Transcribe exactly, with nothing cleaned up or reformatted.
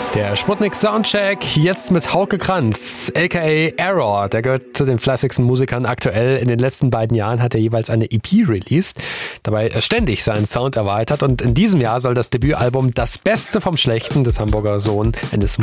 Der Sputnik Soundcheck jetzt mit Hauke Kranz, aka Error. Der gehört zu den fleißigsten Musikern aktuell. In den letzten beiden Jahren hat er jeweils eine E P released, dabei ständig seinen Sound erweitert und in diesem Jahr soll das Debütalbum Das Beste vom Schlechten des Hamburger Sohn eines